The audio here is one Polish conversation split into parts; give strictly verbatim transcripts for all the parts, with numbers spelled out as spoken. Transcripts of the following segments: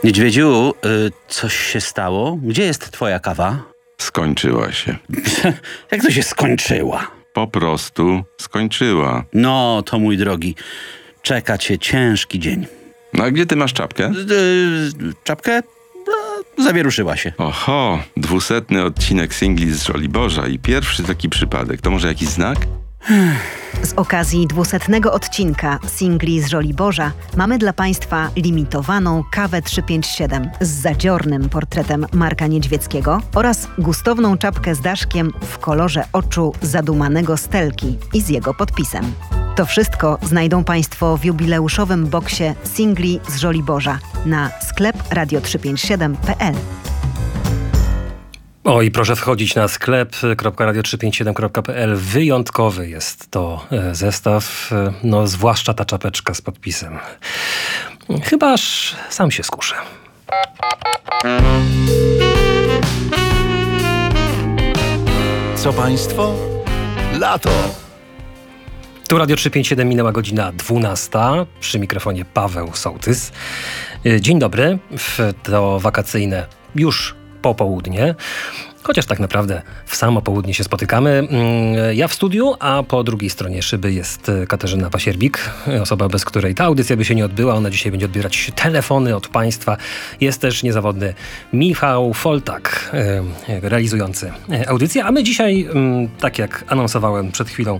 Niedźwiedziu, y, coś się stało? Gdzie jest twoja kawa? Skończyła się. Jak to się skończyła? Po prostu skończyła. No, to mój drogi, czeka cię ciężki dzień. No a gdzie ty masz czapkę? Y, czapkę? No, zawieruszyła się. Oho, dwusetny odcinek singli z Żoliborza i pierwszy taki przypadek. To może jakiś znak? Z okazji dwusetnego odcinka singli z Żoliborza mamy dla Państwa limitowaną kawę trzysta pięćdziesiąt siedem z zadziornym portretem Marka Niedźwieckiego oraz gustowną czapkę z daszkiem w kolorze oczu zadumanego Stelki i z jego podpisem. To wszystko znajdą Państwo w jubileuszowym boksie singli z Żoliborza na sklep radio trzysta pięćdziesiąt siedem kropka p l. O, i proszę wchodzić na sklep radio trzysta pięćdziesiąt siedem kropka p l. Wyjątkowy jest to zestaw, no zwłaszcza ta czapeczka z podpisem. Chyba aż sam się skuszę. Co państwo? Lato. Tu Radio trzysta pięćdziesiąt siedem, minęła godzina dwunasta. Przy mikrofonie Paweł Sołtys. Dzień dobry w to wakacyjne już popołudnie. Chociaż tak naprawdę w samo południe się spotykamy. Ja w studiu, a po drugiej stronie szyby jest Katarzyna Pasierbik, osoba, bez której ta audycja by się nie odbyła. Ona dzisiaj będzie odbierać telefony od Państwa. Jest też niezawodny Michał Foltak, realizujący audycję. A my dzisiaj, tak jak anonsowałem przed chwilą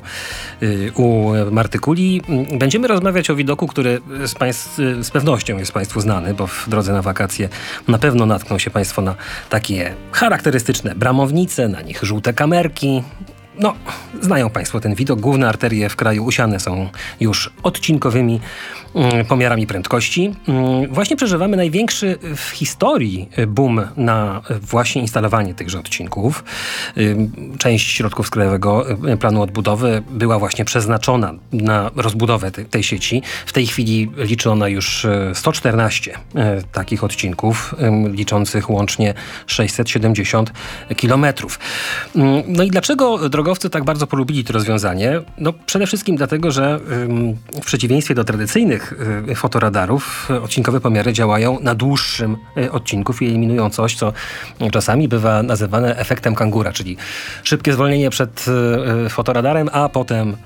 u Marty Kuli, będziemy rozmawiać o widoku, który z, państw, z pewnością jest Państwu znany, bo w drodze na wakacje na pewno natkną się Państwo na takie charakterystyczne bramownice, na nich żółte kamerki. No, znają Państwo ten widok. Główne arterie w kraju usiane są już odcinkowymi mm, pomiarami prędkości. Mm, właśnie przeżywamy największy w historii boom na właśnie instalowanie tychże odcinków. Ym, część środków z Krajowego Planu Odbudowy była właśnie przeznaczona na rozbudowę te, tej sieci. W tej chwili liczy ona już sto czternaście y, takich odcinków, y, liczących łącznie sześćset siedemdziesiąt kilometrów. Y, no i dlaczego drogowcy tak bardzo polubili to rozwiązanie? No przede wszystkim dlatego, że ym, w przeciwieństwie do tradycyjnych y, fotoradarów y, odcinkowe pomiary działają na dłuższym y, odcinku i eliminują coś, co y, czasami bywa nazywane efektem kangura, czyli szybkie zwolnienie przed y, fotoradarem, a potem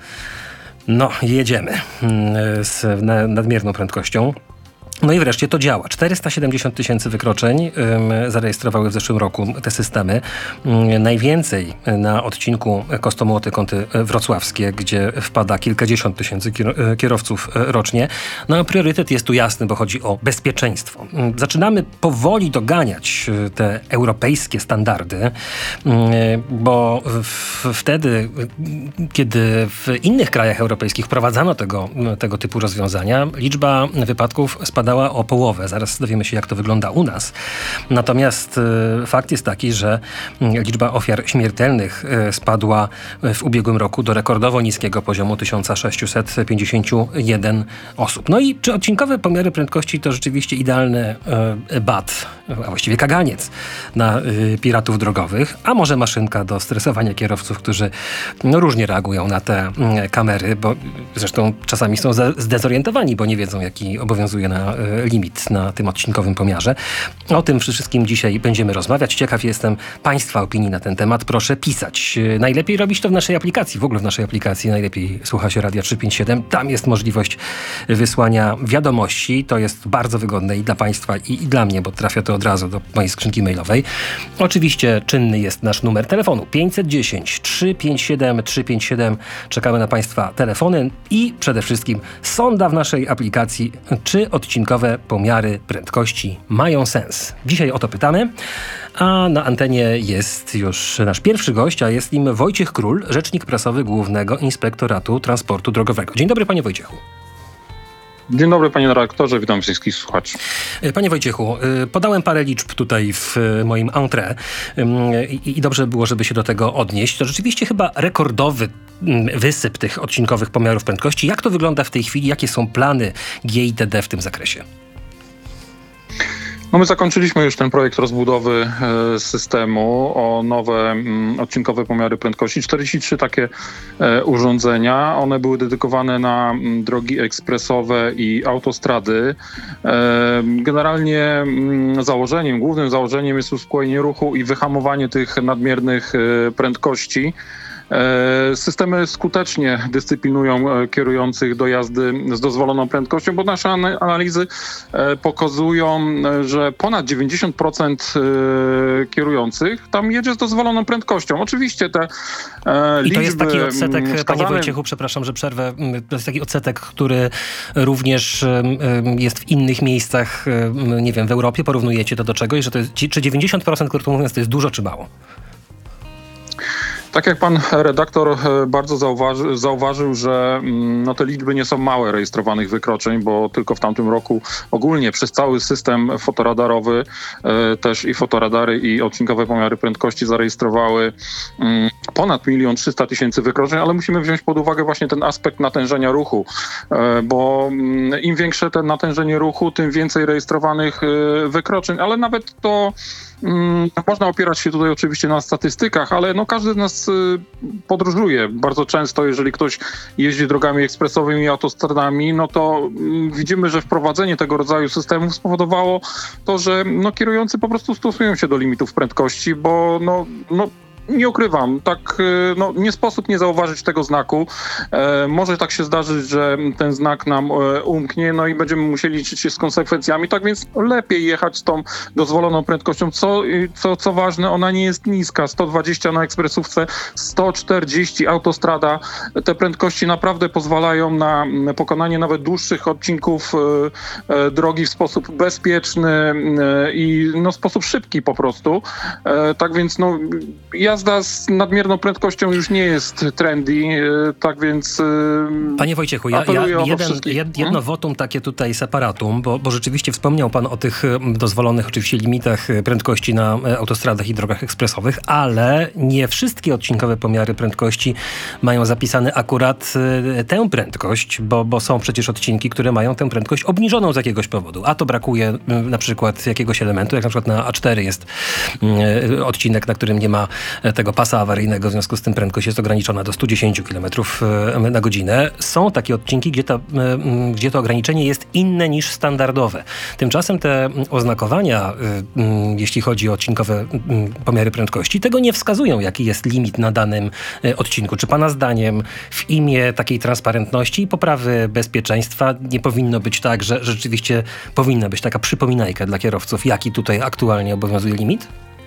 no jedziemy y, z na, nadmierną prędkością. No i wreszcie to działa. czterysta siedemdziesiąt tysięcy wykroczeń ym, zarejestrowały w zeszłym roku te systemy. Ym, najwięcej na odcinku Kostomoty-Kąty Wrocławskie, gdzie wpada kilkadziesiąt tysięcy kierowców rocznie. No a priorytet jest tu jasny, bo chodzi o bezpieczeństwo. Ym, zaczynamy powoli doganiać te europejskie standardy, ym, bo w, wtedy, kiedy w innych krajach europejskich wprowadzano tego, tego typu rozwiązania, liczba wypadków spadała o połowę. Zaraz dowiemy się, jak to wygląda u nas. Natomiast y, fakt jest taki, że y, liczba ofiar śmiertelnych y, spadła w ubiegłym roku do rekordowo niskiego poziomu tysiąc sześćset pięćdziesiąt jeden osób. No i czy odcinkowe pomiary prędkości to rzeczywiście idealny y, bat, a właściwie kaganiec na y, piratów drogowych, a może maszynka do stresowania kierowców, którzy no, różnie reagują na te y, kamery, bo zresztą czasami są za, zdezorientowani, bo nie wiedzą, jaki obowiązuje na limit na tym odcinkowym pomiarze. O tym wszystkim dzisiaj będziemy rozmawiać. Ciekaw jestem Państwa opinii na ten temat. Proszę pisać. Najlepiej robić to w naszej aplikacji. W ogóle w naszej aplikacji najlepiej słucha się Radia trzysta pięćdziesiąt siedem. Tam jest możliwość wysłania wiadomości. To jest bardzo wygodne i dla Państwa, i, i dla mnie, bo trafia to od razu do mojej skrzynki mailowej. Oczywiście czynny jest nasz numer telefonu pięćset dziesięć trzysta pięćdziesiąt siedem trzysta pięćdziesiąt siedem. Czekamy na Państwa telefony i przede wszystkim sonda w naszej aplikacji, czy odcinkowe pomiary prędkości mają sens. Dzisiaj o to pytamy, a na antenie jest już nasz pierwszy gość, a jest nim Wojciech Król, rzecznik prasowy Głównego Inspektoratu Transportu Drogowego. Dzień dobry, panie Wojciechu. Dzień dobry, panie redaktorze, witam wszystkich słuchaczy. Panie Wojciechu, podałem parę liczb tutaj w moim entrée i, i dobrze było, żeby się do tego odnieść. To rzeczywiście chyba rekordowy wysyp tych odcinkowych pomiarów prędkości. Jak to wygląda w tej chwili? Jakie są plany G I T D w tym zakresie? No my zakończyliśmy już ten projekt rozbudowy e, systemu o nowe m, odcinkowe pomiary prędkości. czterdzieści trzy takie e, urządzenia. One były dedykowane na m, drogi ekspresowe i autostrady. E, generalnie m, założeniem, głównym założeniem jest uspokojenie ruchu i wyhamowanie tych nadmiernych e, prędkości. Systemy skutecznie dyscyplinują kierujących do jazdy z dozwoloną prędkością, bo nasze analizy pokazują, że ponad dziewięćdziesiąt procent kierujących tam jedzie z dozwoloną prędkością. Oczywiście te liczby... I to jest taki odsetek, wskazane... panie Wojciechu, przepraszam, że przerwę, to jest taki odsetek, który również jest w innych miejscach, nie wiem, w Europie, porównujecie to do czegoś, że to jest, czy dziewięćdziesiąt procent, krótko mówiąc, to jest dużo czy mało? Tak jak pan redaktor bardzo zauważy, zauważył, że no, te liczby nie są małe rejestrowanych wykroczeń, bo tylko w tamtym roku ogólnie przez cały system fotoradarowy też i fotoradary i odcinkowe pomiary prędkości zarejestrowały ponad milion trzysta tysięcy wykroczeń, ale musimy wziąć pod uwagę właśnie ten aspekt natężenia ruchu, bo im większe to natężenie ruchu, tym więcej rejestrowanych wykroczeń, ale nawet to można opierać się tutaj oczywiście na statystykach, ale no każdy z nas podróżuje bardzo często. Jeżeli ktoś jeździ drogami ekspresowymi i autostradami, no to widzimy, że wprowadzenie tego rodzaju systemów spowodowało to, że no kierujący po prostu stosują się do limitów prędkości, bo no, no nie ukrywam, tak no, nie sposób nie zauważyć tego znaku. E, może tak się zdarzyć, że ten znak nam e, umknie, no i będziemy musieli liczyć się z konsekwencjami, tak więc lepiej jechać z tą dozwoloną prędkością. Co, co, co ważne, ona nie jest niska. sto dwadzieścia na ekspresówce, sto czterdzieści autostrada. Te prędkości naprawdę pozwalają na pokonanie nawet dłuższych odcinków e, e, drogi w sposób bezpieczny e, i no, w sposób szybki po prostu. E, tak więc no, ja Jazda z nadmierną prędkością już nie jest trendy, tak więc... Panie Wojciechu, ja, ja jeden, jed, jedno wotum takie tutaj separatum, bo, bo rzeczywiście wspomniał pan o tych dozwolonych oczywiście limitach prędkości na autostradach i drogach ekspresowych, ale nie wszystkie odcinkowe pomiary prędkości mają zapisane akurat tę prędkość, bo, bo są przecież odcinki, które mają tę prędkość obniżoną z jakiegoś powodu. A to brakuje na przykład jakiegoś elementu, jak na przykład na A cztery jest odcinek, na którym nie ma tego pasa awaryjnego, w związku z tym prędkość jest ograniczona do sto dziesięć kilometrów na godzinę. Są takie odcinki, gdzie to, gdzie to ograniczenie jest inne niż standardowe. Tymczasem te oznakowania, jeśli chodzi o odcinkowe pomiary prędkości, tego nie wskazują, jaki jest limit na danym odcinku. Czy pana zdaniem w imię takiej transparentności i poprawy bezpieczeństwa nie powinno być tak, że rzeczywiście powinna być taka przypominajka dla kierowców, jaki tutaj aktualnie obowiązuje limit?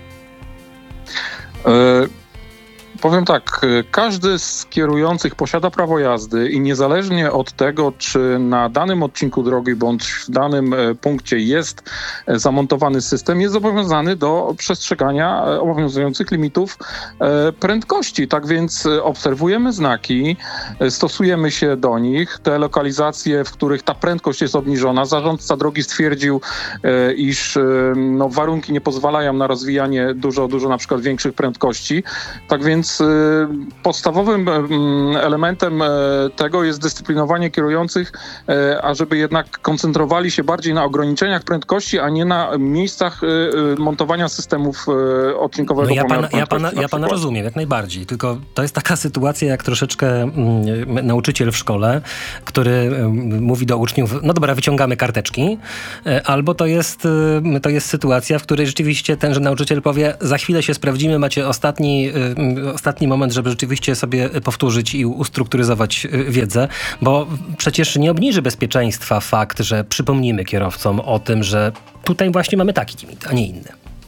Powiem tak, każdy z kierujących posiada prawo jazdy i niezależnie od tego, czy na danym odcinku drogi bądź w danym punkcie jest zamontowany system, jest zobowiązany do przestrzegania obowiązujących limitów prędkości. Tak więc obserwujemy znaki, stosujemy się do nich. Te lokalizacje, w których ta prędkość jest obniżona, zarządca drogi stwierdził, iż no, warunki nie pozwalają na rozwijanie dużo, dużo na przykład większych prędkości. Tak więc podstawowym elementem tego jest dyscyplinowanie kierujących, ażeby jednak koncentrowali się bardziej na ograniczeniach prędkości, a nie na miejscach montowania systemów odcinkowego no ja pomiaru pana, prędkości. Ja pana, ja pana rozumiem, jak najbardziej. Tylko to jest taka sytuacja, jak troszeczkę mm, nauczyciel w szkole, który mm, mówi do uczniów, no dobra, wyciągamy karteczki, albo to jest, to jest sytuacja, w której rzeczywiście tenże nauczyciel powie, za chwilę się sprawdzimy, macie ostatni, ostatni moment, żeby rzeczywiście sobie powtórzyć i ustrukturyzować wiedzę, bo przecież nie obniży bezpieczeństwa fakt, że przypomnimy kierowcom o tym, że tutaj właśnie mamy taki limit, a nie inny.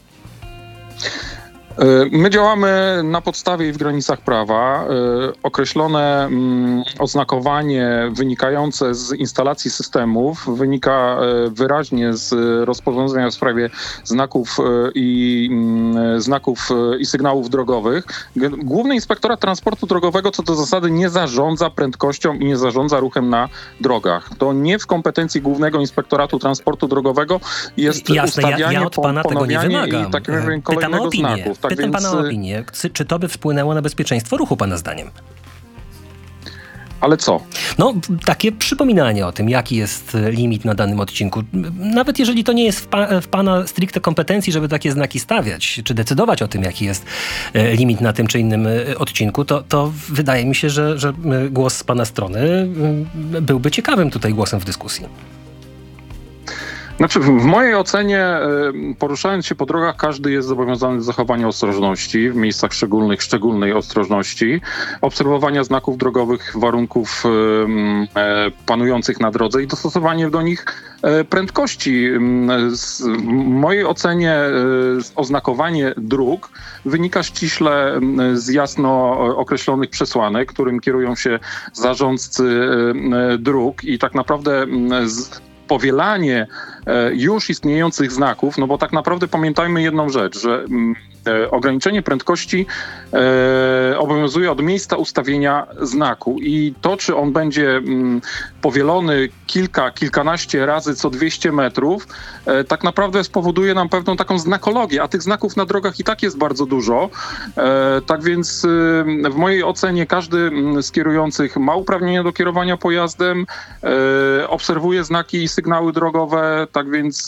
My działamy na podstawie i w granicach prawa. Określone oznakowanie wynikające z instalacji systemów wynika wyraźnie z rozporządzenia w sprawie znaków i znaków i sygnałów drogowych. Główny Inspektorat Transportu Drogowego co do zasady nie zarządza prędkością i nie zarządza ruchem na drogach. To nie w kompetencji Głównego Inspektoratu Transportu Drogowego jest Jasne, ustawianie, ja, ja od pana tego nie wymagam. i takim kolejnego znaku. Tak Pytam więc... pana o opinię. Czy to by wpłynęło na bezpieczeństwo ruchu, pana zdaniem? Ale co? No, takie przypominanie o tym, jaki jest limit na danym odcinku. Nawet jeżeli to nie jest w, pa, w pana stricte kompetencji, żeby takie znaki stawiać, czy decydować o tym, jaki jest limit na tym czy innym odcinku, to, to wydaje mi się, że, że głos z pana strony byłby ciekawym tutaj głosem w dyskusji. Znaczy, w mojej ocenie, poruszając się po drogach, każdy jest zobowiązany do zachowania ostrożności, w miejscach szczególnych, szczególnej ostrożności, obserwowania znaków drogowych, warunków panujących na drodze i dostosowanie do nich prędkości. W mojej ocenie oznakowanie dróg wynika ściśle z jasno określonych przesłanek, którym kierują się zarządcy dróg i tak naprawdę z powielanie już istniejących znaków, no bo tak naprawdę pamiętajmy jedną rzecz, że ograniczenie prędkości obowiązuje od miejsca ustawienia znaku i to, czy on będzie powielony kilka, kilkanaście razy co dwieście metrów, tak naprawdę spowoduje nam pewną taką znakologię, a tych znaków na drogach i tak jest bardzo dużo. Tak więc w mojej ocenie każdy z kierujących ma uprawnienie do kierowania pojazdem, obserwuje znaki i sygnały drogowe, tak więc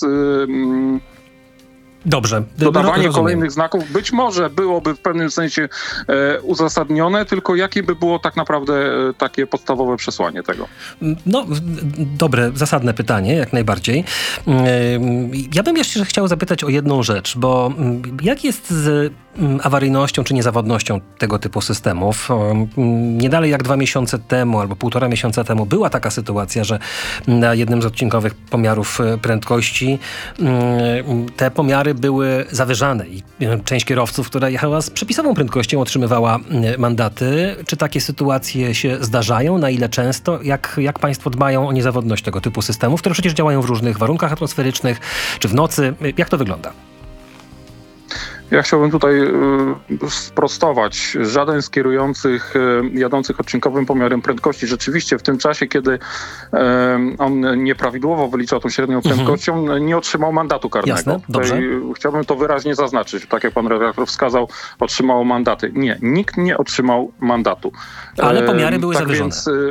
Dobrze. dodawanie Rozumiem. kolejnych znaków być może byłoby w pewnym sensie e, uzasadnione, tylko jakie by było tak naprawdę e, takie podstawowe przesłanie tego? No, dobre, zasadne pytanie, jak najbardziej. Ja bym jeszcze chciał zapytać o jedną rzecz, bo jak jest z awaryjnością czy niezawodnością tego typu systemów? Nie dalej jak dwa miesiące temu albo półtora miesiąca temu była taka sytuacja, że na jednym z odcinkowych pomiarów prędkości te pomiary były zawyżane i część kierowców, która jechała z przepisową prędkością, otrzymywała mandaty. Czy takie sytuacje się zdarzają? Na ile często? Jak, jak państwo dbają o niezawodność tego typu systemów, które przecież działają w różnych warunkach atmosferycznych, czy w nocy? Jak to wygląda? Ja chciałbym tutaj y, sprostować. Żaden z kierujących y, jadących odcinkowym pomiarem prędkości rzeczywiście w tym czasie, kiedy y, on nieprawidłowo wyliczał tą średnią prędkością, mhm. nie otrzymał mandatu karnego. Jasne, dobrze. Tutaj chciałbym to wyraźnie zaznaczyć. Tak jak pan redaktor wskazał, otrzymało mandaty. Nie, nikt nie otrzymał mandatu. Ale pomiary były tak zawyżone. Więc, y,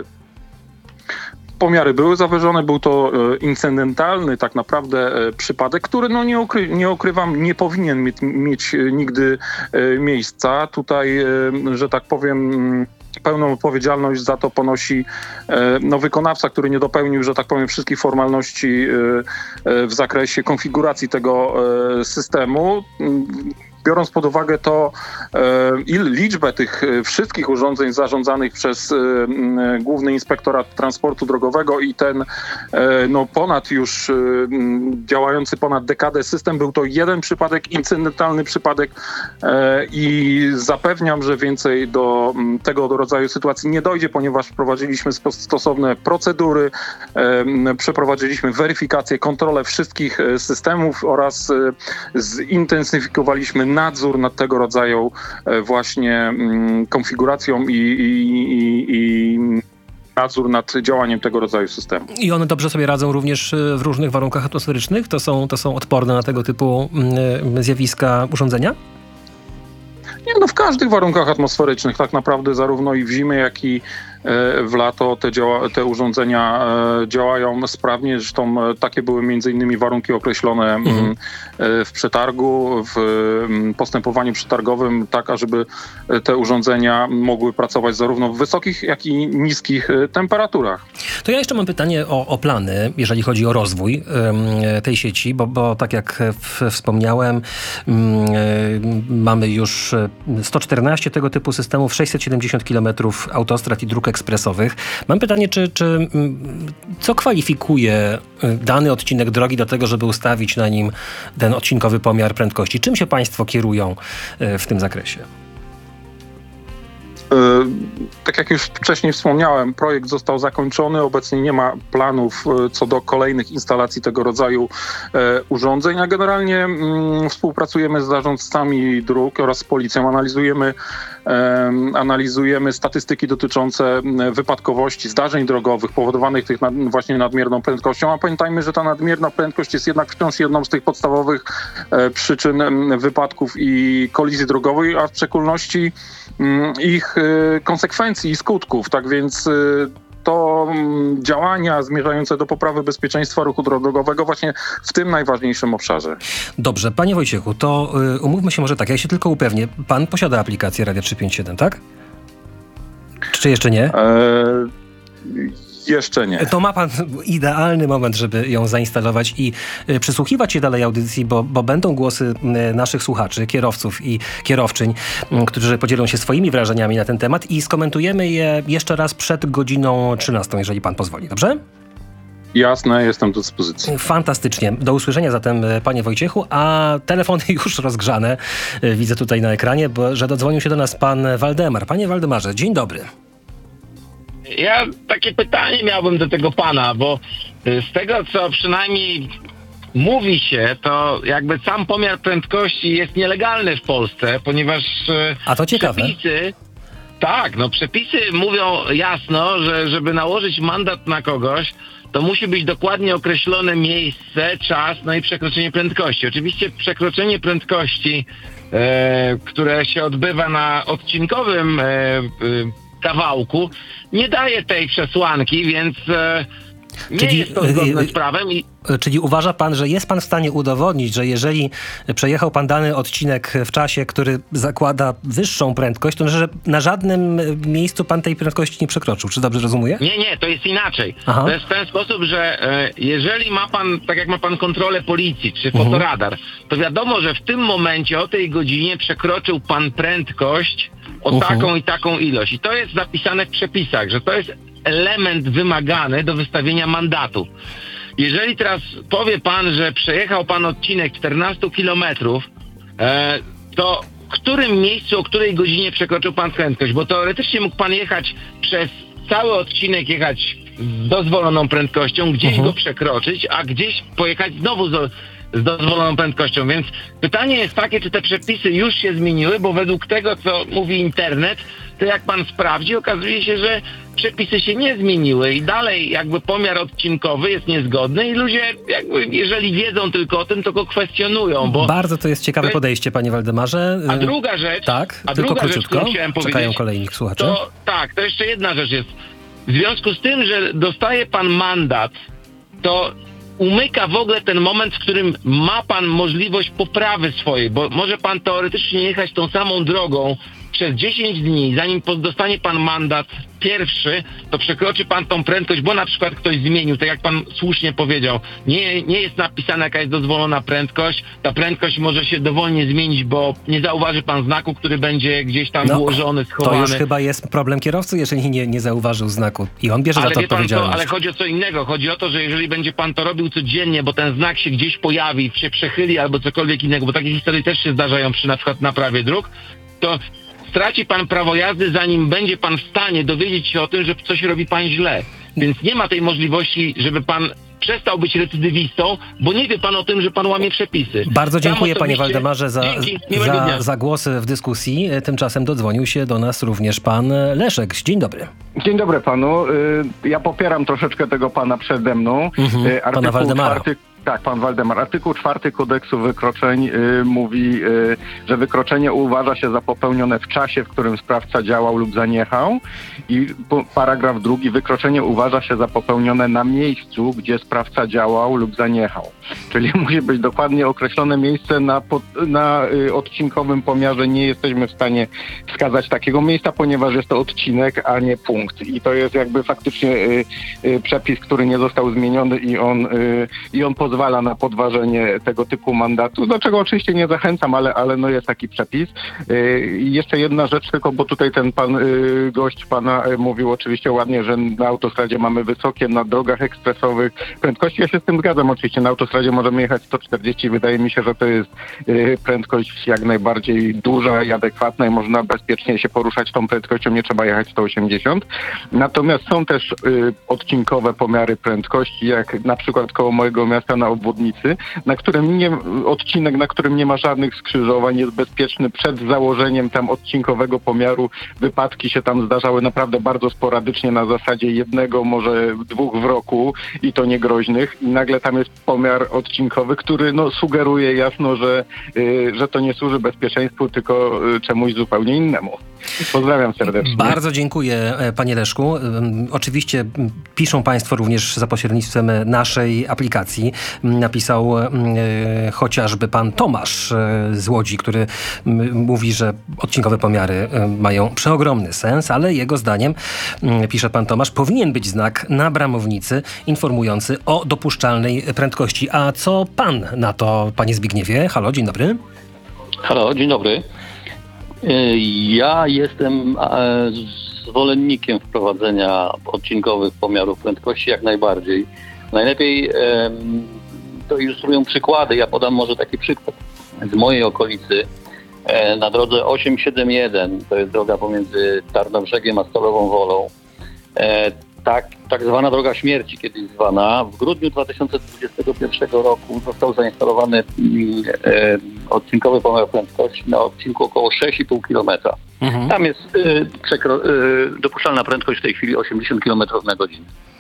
Pomiary były zawyżone, był to e, incydentalny tak naprawdę e, przypadek, który, no nie, ukry, nie ukrywam, nie powinien mieć, mieć nigdy e, miejsca. Tutaj, e, że tak powiem, pełną odpowiedzialność za to ponosi e, no, wykonawca, który nie dopełnił, że tak powiem, wszystkich formalności e, e, w zakresie konfiguracji tego e, systemu. Biorąc pod uwagę to, e, liczbę tych wszystkich urządzeń zarządzanych przez e, Główny Inspektorat Transportu Drogowego i ten e, no, ponad już e, działający ponad dekadę system, był to jeden przypadek, incydentalny przypadek e, i zapewniam, że więcej do tego rodzaju sytuacji nie dojdzie, ponieważ wprowadziliśmy stosowne procedury, e, przeprowadziliśmy weryfikację, kontrolę wszystkich systemów oraz e, zintensyfikowaliśmy nadzór nad tego rodzaju właśnie konfiguracją i, i, i, i nadzór nad działaniem tego rodzaju systemu. I one dobrze sobie radzą również w różnych warunkach atmosferycznych? To są, to są odporne na tego typu zjawiska urządzenia? Nie, no w każdych warunkach atmosferycznych tak naprawdę zarówno i w zimie, jak i w lato te, działa, te urządzenia działają sprawnie. Zresztą takie były między innymi warunki określone mhm. w przetargu, w postępowaniu przetargowym, tak ażeby te urządzenia mogły pracować zarówno w wysokich, jak i niskich temperaturach. To ja jeszcze mam pytanie o, o plany, jeżeli chodzi o rozwój um, tej sieci, bo, bo tak jak w, wspomniałem, um, mamy już sto czternaście tego typu systemów, sześćset siedemdziesiąt kilometrów autostrad i dróg ekspresowych. Mam pytanie, czy, czy co kwalifikuje dany odcinek drogi do tego, żeby ustawić na nim ten odcinkowy pomiar prędkości? Czym się państwo kierują w tym zakresie? Tak jak już wcześniej wspomniałem, projekt został zakończony. Obecnie nie ma planów co do kolejnych instalacji tego rodzaju urządzeń, a generalnie współpracujemy z zarządcami dróg oraz z policją. Analizujemy, analizujemy statystyki dotyczące wypadkowości, zdarzeń drogowych powodowanych tych nad, właśnie nadmierną prędkością, a pamiętajmy, że ta nadmierna prędkość jest jednak wciąż jedną z tych podstawowych przyczyn wypadków i kolizji drogowej, a w szczególności mm, ich y, konsekwencji i skutków. Tak więc y, to mm, działania zmierzające do poprawy bezpieczeństwa ruchu drogowego właśnie w tym najważniejszym obszarze. Dobrze, panie Wojciechu, to y, umówmy się może tak, ja się tylko upewnię. Pan posiada aplikację Radia trzysta pięćdziesiąt siedem, tak? Czy jeszcze nie? E, jeszcze nie. To ma pan idealny moment, żeby ją zainstalować i y, przysłuchiwać się dalej audycji, bo, bo będą głosy y, naszych słuchaczy, kierowców i kierowczyń, y, którzy podzielą się swoimi wrażeniami na ten temat i skomentujemy je jeszcze raz przed godziną trzynastą, jeżeli pan pozwoli, dobrze? Jasne, jestem do dyspozycji. Fantastycznie. Do usłyszenia zatem, panie Wojciechu, a telefony już rozgrzane. Widzę tutaj na ekranie, bo, że dodzwonił się do nas pan Waldemar. Panie Waldemarze, dzień dobry. Ja takie pytanie miałbym do tego pana, bo z tego, co przynajmniej mówi się, to jakby sam pomiar prędkości jest nielegalny w Polsce, ponieważ A to ciekawe. przepisy... Tak, no przepisy mówią jasno, że żeby nałożyć mandat na kogoś, to musi być dokładnie określone miejsce, czas, no i przekroczenie prędkości. Oczywiście przekroczenie prędkości, e, które się odbywa na odcinkowym e, e, kawałku, nie daje tej przesłanki, więc e, nie Czyli, jest to zgodne z prawem. I Czyli uważa pan, że jest pan w stanie udowodnić, że jeżeli przejechał pan dany odcinek w czasie, który zakłada wyższą prędkość, to że na żadnym miejscu pan tej prędkości nie przekroczył? Czy dobrze rozumuję? Nie, nie, to jest inaczej. Aha. To jest w ten sposób, że e, jeżeli ma pan, tak jak ma pan kontrolę policji czy fotoradar, to wiadomo, że w tym momencie o tej godzinie przekroczył pan prędkość o Uh-huh. taką i taką ilość. I to jest zapisane w przepisach, że to jest element wymagany do wystawienia mandatu. Jeżeli teraz powie pan, że przejechał pan odcinek czternaście kilometrów, e, to w którym miejscu, o której godzinie przekroczył pan prędkość? Bo teoretycznie mógł pan jechać przez cały odcinek, jechać z dozwoloną prędkością, gdzieś Mhm. go przekroczyć, a gdzieś pojechać znowu z, z dozwoloną prędkością. Więc pytanie jest takie, czy te przepisy już się zmieniły, bo według tego, co mówi internet, to jak pan sprawdzi, okazuje się, że przepisy się nie zmieniły i dalej jakby pomiar odcinkowy jest niezgodny i ludzie jakby, jeżeli wiedzą tylko o tym, to go kwestionują, bo... Bardzo to jest ciekawe to- podejście, panie Waldemarze. A druga rzecz... Tak, a tylko druga rzecz, króciutko. którą chciałem Czekają powiedzieć, kolejni słuchacze. to tak, to jeszcze jedna rzecz jest. W związku z tym, że dostaje pan mandat, to umyka w ogóle ten moment, w którym ma pan możliwość poprawy swojej, bo może pan teoretycznie jechać tą samą drogą przez dziesięć dni, zanim po- dostanie pan mandat pierwszy, to przekroczy pan tą prędkość, bo na przykład ktoś zmienił, tak jak pan słusznie powiedział, nie, nie jest napisane jaka jest dozwolona prędkość, ta prędkość może się dowolnie zmienić, bo nie zauważy pan znaku, który będzie gdzieś tam No, włożony, To schowany. już chyba jest problem kierowcy, jeżeli nie, nie zauważył znaku. I on bierze za Ale to wie pan co, odpowiedzialność. ale chodzi o co innego. Chodzi o to, że jeżeli będzie pan to robił codziennie, bo ten znak się gdzieś pojawi, się przechyli albo cokolwiek innego, bo takie historie też się zdarzają przy na przykład naprawie dróg, to straci pan prawo jazdy, zanim będzie pan w stanie dowiedzieć się o tym, że coś robi pan źle. Więc nie ma tej możliwości, żeby pan przestał być recydywistą, bo nie wie pan o tym, że pan łamie przepisy. Bardzo Sam dziękuję, panie osobiście- Waldemarze, za, Dzięki, miłego dnia. za, za głosy w dyskusji. Tymczasem dodzwonił się do nas również pan Leszek. Dzień dobry. Dzień dobry panu. Y, Ja popieram troszeczkę tego pana przede mną. Mhm, Y, pana Waldemara. czwarty, tak, pan Waldemar. Artykuł czwarty kodeksu wykroczeń y, mówi, y, że wykroczenie uważa się za popełnione w czasie, w którym sprawca działał lub zaniechał. I po- paragraf drugi, wykroczenie uważa się za popełnione na miejscu, gdzie sprawca działał lub zaniechał. Czyli musi być dokładnie określone miejsce na, pod, na y, odcinkowym pomiarze. Nie jesteśmy w stanie wskazać takiego miejsca, ponieważ jest to odcinek, a nie punkt. I to jest jakby faktycznie y, y, przepis, który nie został zmieniony i on, y, i on pozwala na podważenie tego typu mandatu, do czego oczywiście nie zachęcam, ale, ale no jest taki przepis. Y, I jeszcze jedna rzecz tylko, bo tutaj ten pan y, gość pana y, mówił oczywiście ładnie, że na autostradzie mamy wysokie, na drogach ekspresowych prędkości. Ja się z tym zgadzam oczywiście. Na autostradzie możemy jechać sto czterdzieści. Wydaje mi się, że to jest y, prędkość jak najbardziej duża i adekwatna i można bezpiecznie się poruszać tą prędkością. Nie trzeba jechać sto osiemdziesiąt. Natomiast są też y, odcinkowe pomiary prędkości, jak na przykład koło mojego miasta na obwodnicy, na którym nie, odcinek, na którym nie ma żadnych skrzyżowań, jest bezpieczny. Przed założeniem tam odcinkowego pomiaru wypadki się tam zdarzały naprawdę bardzo sporadycznie, na zasadzie jednego, może dwóch w roku i to niegroźnych. I nagle tam jest pomiar odcinkowy, który no, sugeruje jasno, że, y, że to nie służy bezpieczeństwu, tylko y, czemuś zupełnie innemu. Pozdrawiam serdecznie. Bardzo dziękuję, panie Leszku. Oczywiście piszą państwo również za pośrednictwem naszej aplikacji. Napisał e, chociażby pan Tomasz e, z Łodzi, który m, mówi, że odcinkowe pomiary e, mają przeogromny sens, ale jego zdaniem, m, pisze pan Tomasz, powinien być znak na bramownicy informujący o dopuszczalnej prędkości. A co pan na to, panie Zbigniewie? Halo, dzień dobry. Halo, dzień dobry. Ja jestem zwolennikiem wprowadzenia odcinkowych pomiarów prędkości jak najbardziej. Najlepiej to ilustrują przykłady. Ja podam może taki przykład z mojej okolicy. Na drodze osiem siedem jeden, to jest droga pomiędzy Tarnobrzegiem a Stolową Wolą. Tak, tak zwana droga śmierci, kiedyś zwana. W grudniu dwa tysiące dwudziestego pierwszego roku został zainstalowany e, odcinkowy pomiar prędkości na odcinku około sześć i pół kilometra. Mhm. Tam jest e, przekro, e, dopuszczalna prędkość w tej chwili osiemdziesiąt kilometrów na godzinę.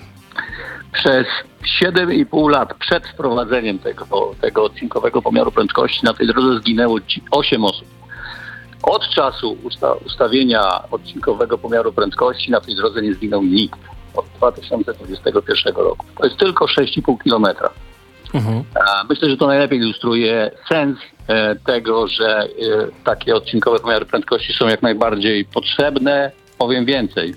Przez siedem i pół lat przed wprowadzeniem tego, tego odcinkowego pomiaru prędkości na tej drodze zginęło osiem osób. Od czasu usta- ustawienia odcinkowego pomiaru prędkości na tej drodze nie zginął nikt. Od dwa tysiące dwudziestego pierwszego roku. To jest tylko sześć i pół kilometra. Mhm. Myślę, że to najlepiej ilustruje sens e, tego, że e, takie odcinkowe pomiary prędkości są jak najbardziej potrzebne. Powiem więcej.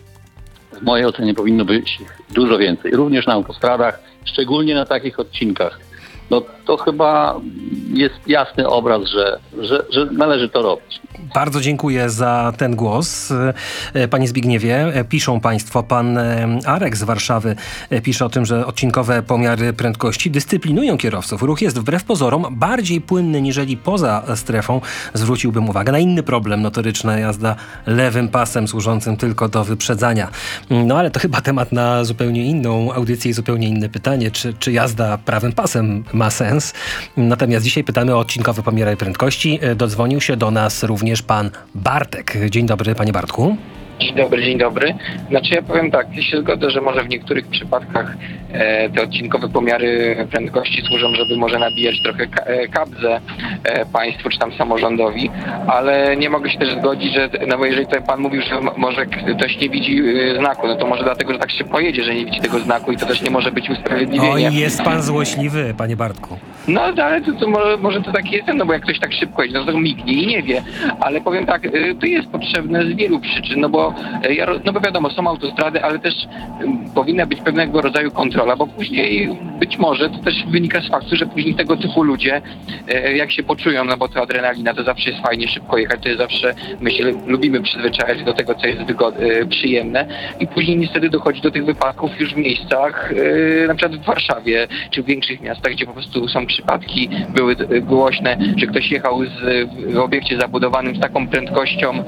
W mojej ocenie powinno być ich dużo więcej. Również na autostradach, szczególnie na takich odcinkach. No to chyba jest jasny obraz, że, że, że należy to robić. Bardzo dziękuję za ten głos. Panie Zbigniewie, piszą państwo, pan Arek z Warszawy pisze o tym, że odcinkowe pomiary prędkości dyscyplinują kierowców. Ruch jest wbrew pozorom bardziej płynny niżeli poza strefą. Zwróciłbym uwagę na inny problem, notoryczna jazda lewym pasem służącym tylko do wyprzedzania. No ale to chyba temat na zupełnie inną audycję i zupełnie inne pytanie, czy, czy jazda prawym pasem ma sens. Natomiast dzisiaj pytamy o odcinkowe pomiary prędkości. Dodzwonił się do nas również pan Bartek. Dzień dobry, panie Bartku. Dzień dobry, dzień dobry. Znaczy ja powiem tak, ja się zgodzę, że może w niektórych przypadkach e, te odcinkowe pomiary prędkości służą, żeby może nabijać trochę ka- e, kabzę e, państwu czy tam samorządowi, ale nie mogę się też zgodzić, że no bo jeżeli tutaj pan mówił, że m- może ktoś nie widzi e, znaku, no to może dlatego, że tak się pojedzie, że nie widzi tego znaku i to też nie może być usprawiedliwienie. Oj, jest pan złośliwy, panie Bartku. No ale to, to może, może to tak jest, no bo jak ktoś tak szybko jedzie, no to mignie i nie wie, ale powiem tak, e, to jest potrzebne z wielu przyczyn, no bo Ja, no bo wiadomo, są autostrady, ale też um, powinna być pewnego rodzaju kontrola, bo później być może to też wynika z faktu, że później tego typu ludzie, e, jak się poczują, no bo to adrenalina, to zawsze jest fajnie szybko jechać, to jest zawsze, my się lubimy przyzwyczajać do tego, co jest wygod- e, przyjemne i później niestety dochodzi do tych wypadków już w miejscach, e, na przykład w Warszawie, czy w większych miastach, gdzie po prostu są przypadki, były e, głośne, że ktoś jechał z, w obiekcie zabudowanym z taką prędkością,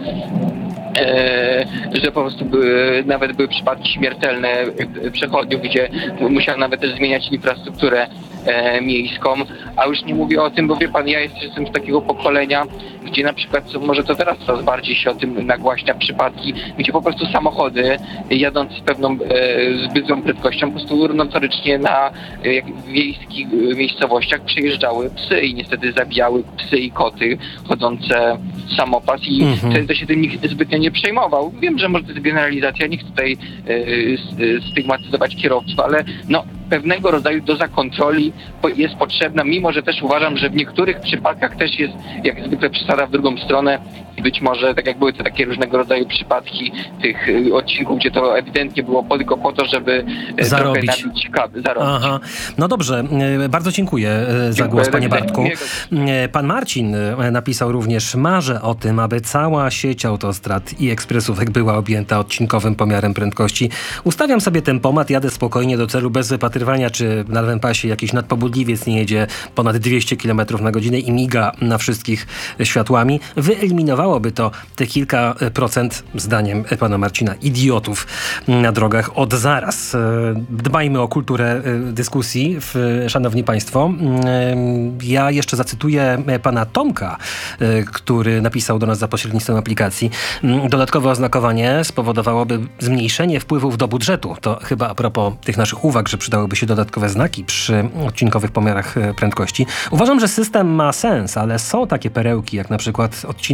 E, że po prostu były, nawet były przypadki śmiertelne przechodniów, gdzie musiał nawet też zmieniać infrastrukturę e, miejską, a już nie mówię o tym, bo wie pan, ja jestem z takiego pokolenia, gdzie na przykład, może to teraz coraz bardziej się o tym nagłaśnia, przypadki, gdzie po prostu samochody jadąc z pewną e, zbyt złą prędkością po prostu notorycznie na e, wiejskich miejscowościach przejeżdżały psy i niestety zabijały psy i koty chodzące samopas i mhm. to, to się tym nikt zbytnio nie przejmował. Wiem, że może to jest generalizacja, nie chcę tutaj e, stygmatyzować kierowców, ale no pewnego rodzaju doza kontroli jest potrzebna, mimo że też uważam, że w niektórych przypadkach też jest jak zwykle przesada w drugą stronę i być może tak jak były te takie różnego rodzaju przypadki tych odcinków, gdzie to ewidentnie było tylko po to, żeby zarobić. trochę nabić kable, zarobić. Aha. No dobrze, bardzo dziękuję za dziękuję, głos, panie Bartku. Pan Marcin napisał również, marzę o tym, aby cała sieć autostrad i ekspresówek była objęta odcinkowym pomiarem prędkości. Ustawiam sobie tempomat, jadę spokojnie do celu bez wypatrywania, czy na lewym pasie jakiś nadpobudliwiec nie jedzie ponad dwieście kilometrów na godzinę i miga na wszystkich światłami. Wyeliminowałoby to te kilka procent, zdaniem pana Marcina, idiotów na drogach od zaraz. Dbajmy o kulturę dyskusji, szanowni państwo. Ja jeszcze zacytuję pana Tomka, który napisał do nas za pośrednictwem aplikacji. Dodatkowe oznakowanie spowodowałoby zmniejszenie wpływów do budżetu. To chyba a propos tych naszych uwag, że przydałyby się dodatkowe znaki przy odcinkowych pomiarach prędkości. Uważam, że system ma sens, ale są takie perełki, jak na przykład odcinek w okolicy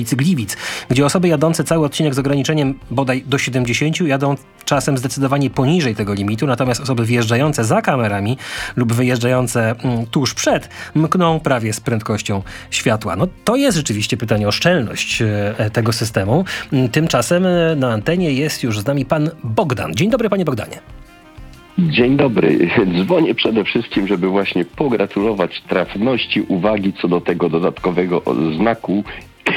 okolicy Gliwic, gdzie osoby jadące cały odcinek z ograniczeniem bodaj do siedemdziesięciu jadą czasem zdecydowanie poniżej tego limitu, natomiast osoby wjeżdżające za kamerami lub wyjeżdżające mm, tuż przed mkną prawie z prędkością światła. No to jest rzeczywiście pytanie o szczelność e, tego systemu. Tymczasem e, na antenie jest już z nami pan Bogdan. Dzień dobry, panie Bogdanie. Dzień dobry. Dzwonię przede wszystkim, żeby właśnie pogratulować trafności uwagi co do tego dodatkowego znaku.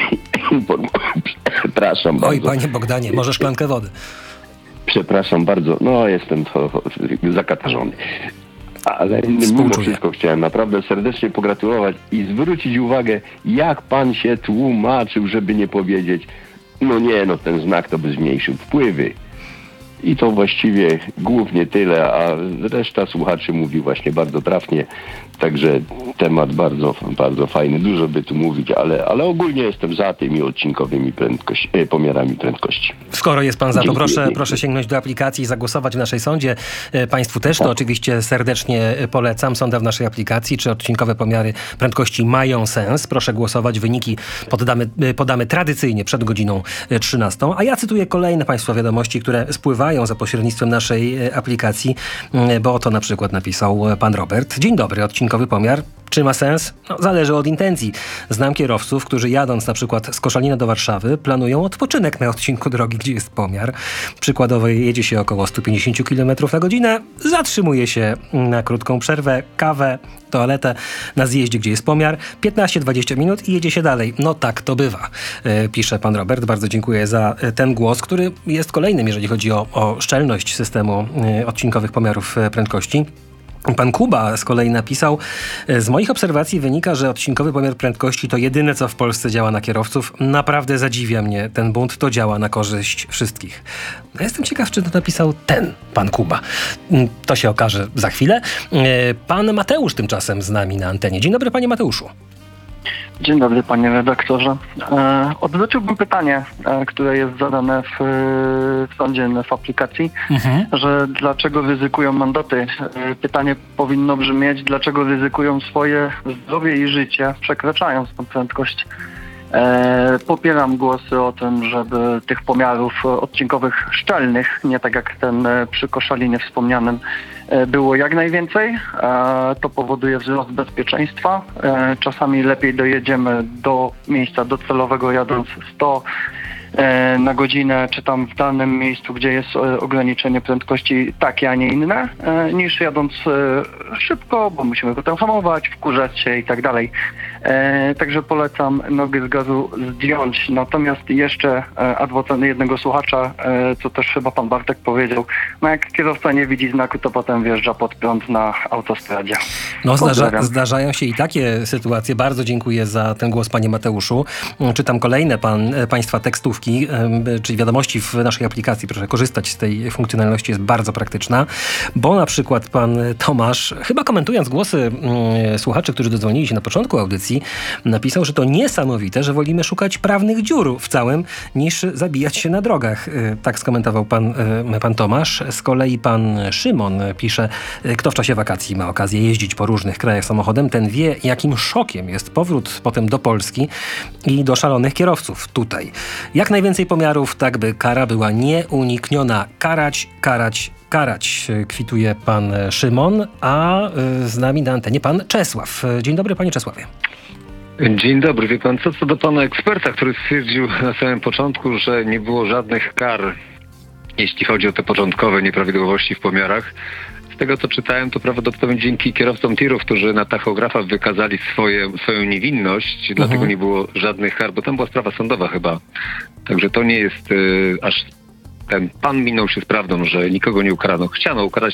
Przepraszam Oj, bardzo. panie Bogdanie, może szklankę wody. Przepraszam bardzo. No, jestem to zakatarzony. Ale mimo wszystko chciałem naprawdę serdecznie pogratulować i zwrócić uwagę, jak pan się tłumaczył, żeby nie powiedzieć, no nie, no ten znak to by zmniejszył wpływy. I to właściwie głównie tyle, a reszta słuchaczy mówi właśnie bardzo trafnie. Także temat bardzo, bardzo fajny, dużo by tu mówić, ale, ale ogólnie jestem za tymi odcinkowymi prędkości, e, pomiarami prędkości. Skoro jest pan za to, Dziękuję, proszę, dziękuję. proszę sięgnąć do aplikacji i zagłosować w naszej sądzie. E, Państwu też to oczywiście serdecznie polecam. Sonda w naszej aplikacji, czy odcinkowe pomiary prędkości mają sens. Proszę głosować. Wyniki poddamy, podamy tradycyjnie przed godziną trzynastą. A ja cytuję kolejne Państwa wiadomości, które spływają za pośrednictwem naszej aplikacji, bo oto na przykład napisał pan Robert. Dzień dobry, odcinkowy pomiar. Czy ma sens? No, zależy od intencji. Znam kierowców, którzy jadąc na przykład z Koszalina do Warszawy planują odpoczynek na odcinku drogi, gdzie jest pomiar. Przykładowo jedzie się około sto pięćdziesiąt kilometrów na godzinę, zatrzymuje się na krótką przerwę, kawę, toaletę na zjeździe, gdzie jest pomiar, piętnaście dwadzieścia minut i jedzie się dalej. No tak to bywa, e, pisze pan Robert. Bardzo dziękuję za ten głos, który jest kolejnym, jeżeli chodzi o, o szczelność systemu e, odcinkowych pomiarów e, prędkości. Pan Kuba z kolei napisał: z moich obserwacji wynika, że odcinkowy pomiar prędkości to jedyne, co w Polsce działa na kierowców. Naprawdę zadziwia mnie ten bunt, to działa na korzyść wszystkich. No jestem ciekaw, czy to napisał ten pan Kuba. To się okaże za chwilę. Pan Mateusz tymczasem z nami na antenie. Dzień dobry, panie Mateuszu. Dzień dobry, panie redaktorze. E, odwróciłbym pytanie, e, które jest zadane w, w sądzie w aplikacji, mhm. że dlaczego ryzykują mandaty. E, pytanie powinno brzmieć, dlaczego ryzykują swoje zdrowie i życie, przekraczając tą prędkość. E, popieram głosy o tym, żeby tych pomiarów odcinkowych szczelnych, nie tak jak ten przy Koszalinie wspomnianym, e, było jak najwięcej. E, to powoduje wzrost bezpieczeństwa. E, czasami lepiej dojedziemy do miejsca docelowego jadąc sto e, na godzinę, czy tam w danym miejscu, gdzie jest e, ograniczenie prędkości takie, a nie inne, e, niż jadąc e, szybko, bo musimy potem hamować, wkurzać się i tak dalej. E, także polecam nogę z gazu zdjąć. Natomiast jeszcze e, adwokat jednego słuchacza, e, co też chyba pan Bartek powiedział, no jak kierowca nie widzi znaku, to potem wjeżdża pod prąd na autostradzie. No zdarza, zdarzają się i takie sytuacje. Bardzo dziękuję za ten głos, panie Mateuszu. Czytam kolejne pan, państwa tekstówki, e, czyli wiadomości w naszej aplikacji. Proszę korzystać z tej funkcjonalności, jest bardzo praktyczna, bo na przykład pan Tomasz, chyba komentując głosy e, słuchaczy, którzy dodzwonili się na początku audycji, napisał, że to niesamowite, że wolimy szukać prawnych dziur w całym, niż zabijać się na drogach. Tak skomentował pan, pan Tomasz. Z kolei pan Szymon pisze, kto w czasie wakacji ma okazję jeździć po różnych krajach samochodem, ten wie, jakim szokiem jest powrót potem do Polski i do szalonych kierowców tutaj. Jak najwięcej pomiarów, tak by kara była nieunikniona. Karać, karać, karać, kwituje pan Szymon, a z nami na antenie pan Czesław. Dzień dobry, panie Czesławie. Dzień dobry. Wie pan co, co do pana eksperta, który stwierdził na samym początku, że nie było żadnych kar, jeśli chodzi o te początkowe nieprawidłowości w pomiarach. Z tego co czytałem, to prawdopodobnie dzięki kierowcom tirów, którzy na tachografach wykazali swoje, swoją niewinność, mhm. dlatego nie było żadnych kar, bo tam była sprawa sądowa chyba. Także to nie jest y, aż... Ten pan minął się z prawdą, że nikogo nie ukarano. Chciano ukarać